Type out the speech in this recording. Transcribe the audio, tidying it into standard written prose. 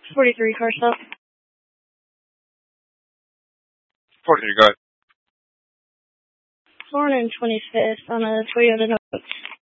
43 car stop. 43, go ahead. 425th on a Toyota Note.